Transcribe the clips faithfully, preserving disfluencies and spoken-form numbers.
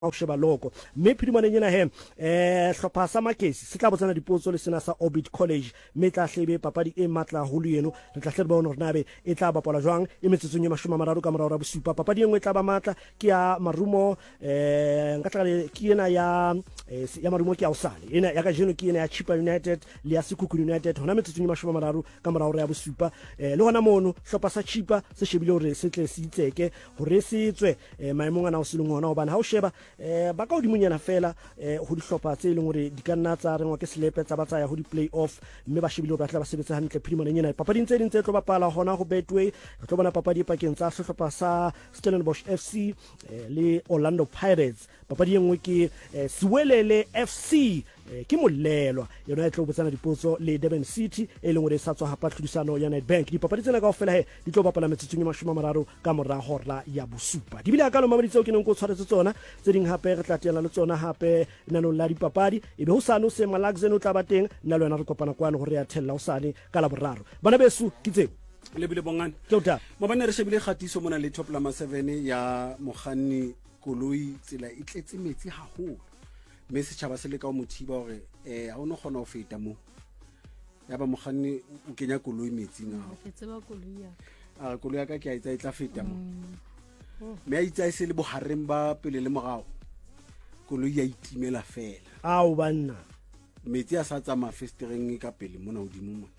o sheba loko mme phirimaneng ena he eh hlopha sa Makesi se tla botsana dipotso le sena sa Orbit College mme tla hlebe papadi e matla holo eno re tla hle ba hore nabe e tla bapala jwang e metsetsong ya mashome a mararo ka morao ra bosupa papadi engwe tla ba matla ke ya Marumo eh nka tla le ke ena ya ya Marumo ke ya Osane ena ya ka jeno ke ena ya Chippa United le ya Sekhukhune United hona metsetsong ya mashome a mararo ka morao ra bosupa eh le hona mono hlopha sa Chippa se shebile hore se tle se itseke hore se tswe maemong ana o se leng hona hobane ha o sheba eh ba ka o dimonyana fela eh ho dihlopha tse leng hore di ka nna tsa rengwa ke slepe tsa batsaya ho di play off mme ba shebile hore ba tla ba sebetsa hantle phirimaneng ena papading tse ding tse tlo bapala hona ho Betway re tlo bona papadi pakeng tsa sehlopha sa Stellenbosch F C eh, le Orlando Pirates papadi engwe ke eh, Siwelele F C eh, ke molelwa yona e tlo botsana dipotso le Durban City e leng hore sa tswa hapa tlhodisano ya Nedbank dipapadi tsena kaofela he di tlo bapala metsetsong ya mashome a mararo ka mora hora ya bosupa di bile akalo mamadi tseo ke neng go tshwaretse tsona tse ding hape re tla teana le tsona hape nanong la dipapadi ebe ho sano se Malakzen o tla ba teng nna le wena re kopana kwano hore ya thella ho sane ka la boraro bana besu ke tseo le bile bongane ke uta mo bana re shebile khatiso mona le top lama seven ya moghanni koloi tsela e tletse metsi haholo mme se tshaba se le ka o mothiba hore eh ha ono kgona ho feta mo ya ba moghanni o kenya koloi metsing a ke tseba koloi ya a koloi ya ka ke a itsa e tla feta mo me a itsa se le bohareng ba pele le morao koloi ya itimela fela a o banna metsi a sa tsama festereng ka pele mona hodimo mona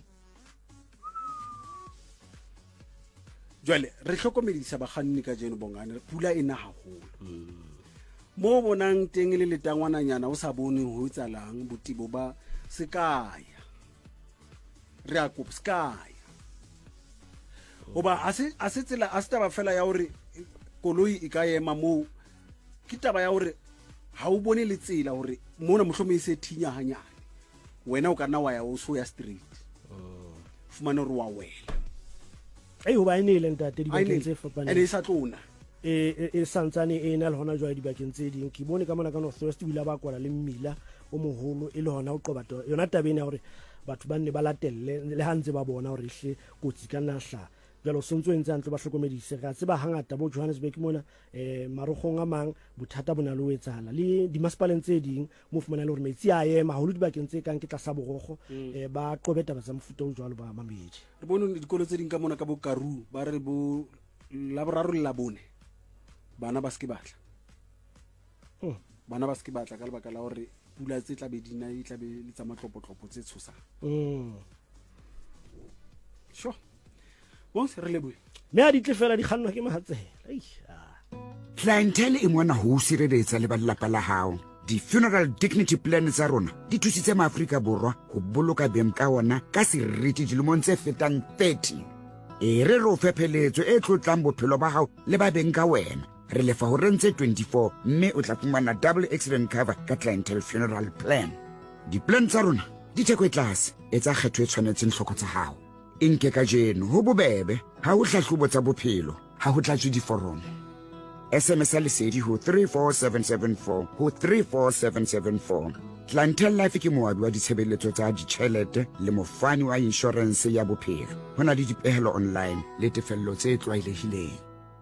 jwale re hlokomedisa bakganni ka jeno bongane pula ena haholo mo bonang teng le letangwananyana o sa bone ho etsalang botibo ba sekaya re a kopa sekaya oba ase ase tsela a staba fela ya hore koloi e ka ema mo ke taba ya hore ha o bone le tsela hore mona mohlome se thinya hanyane wena o ka nna wa ya o so ya street fumana re wa wela ei ho ba ine le ntate di bakeng tse fapane ene sa tlona e e santsane e na le hona jwa di bakeng tse ding ke bone ka mona ka North West bila ba kwala le mmila o moholo e le hona o qoba yona tabeng ya hore batho ba nne ba latelle le hantse ba bona hore hle kotsi ka nahla jalo sontso entse antlo ba hlokomedise ga tseba hangata bo Johannesburg mona eh marogong a mang bothata bona le o etsala le di masipaleng tse ding mo fumana le hore metsi a ema haholo di bakeng tse kang ke tla sa borogo eh ba qobeta ba tsa mofuta o jwalo ba mamedi re bone dikolo tse ding ka mona ka bo Karu ba re bo la boraro le la bone bana ba ske batla bana ba ske batla ka lebaka la hore pula tse tla be dina e tla be le tsa matlopotlopo tse tshosang mm sure bon se re leboe me a ditle fela di kgannwa ke mahatsela clientele e mona ho sireletsa le ba lelapa la hao di-funeral dignity plan tsa rona di thusitse maAfrika Borwa ho boloka beng ka ona ka seriti dilemong tse fetang thirty e re re o fepheletso e tlotlang bophelo ba hao le ba beng ka wena re lefa ho rentse twenty-four mme o tla fumana double accident cover ka clientele funeral plan di-plan tsa rona di theko e tlase e tsa kgetho e tshwanetseng hloko tsa hao inke ka jeno ho bobebe ha ho hlahlobo tsa bophelo ha ho tlatswe diforomo S M S lesedi ho three four seven seven four ho three four seven seven four Clientele Life ke moabi wa ditshebeletso tsa ditjhelete le mofani wa insurance ya bophelo hona le dipehelo online le tefello tse tlwaelehileng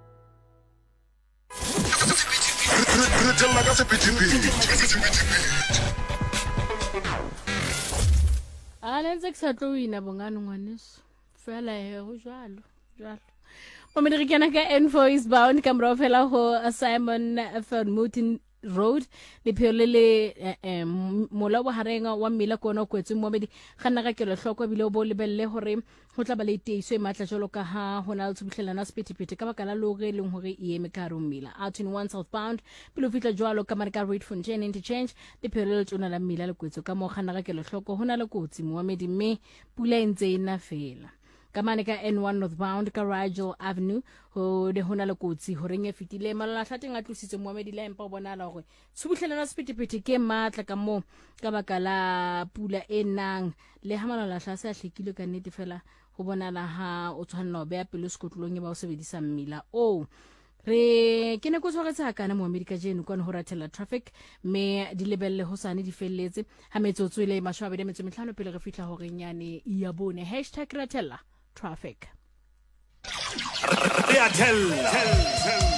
a le ntse ke sa tlo wina bongane ngwaneso fela he ho jwalo jwalo Momedi re kena ka Envoice bound ka mora fela ho Simon Vermouth Road le phele le mola bo harenga wa mmila kona kwetse Momedi gana ga kelo hloko bile o bo lebelle hore ho tla ba le teiso e matla jolo ka ha hona le tshubuhlelana sepetipete ka baka la lore leng hore e eme ka romila a twenty-one southbound pele o fitla jwalo ka marka Redfontaine interchange le phele le tsona la mmila le kwetse ka mo gana ga kelo hloko hona le kotsi Momedi mme pula entse ina fela kamane ka N one northbound ka Rigel Avenue ho de hona le kotsi ho reng e fitile malala hlateng a tlusitse Mohammed le empa bonala hore tshubuhlelana sepetipete ke matla ka mo ka baka la pula e nang le ha malala hla se a hlekile ka nnete fela ho bonala ha o tshwanela ho beya pele sekotlolong e ba o sebedisa mmila o re ke ne go tshwaretsa kana Mohammed ka jeno kwa ho rathela traffic me di lebelle ho sane di felletse ha metsotswe le mashwabedi metso mehlano pele re fitla hore nyane ya bone hashtag rathela traffic. Rathela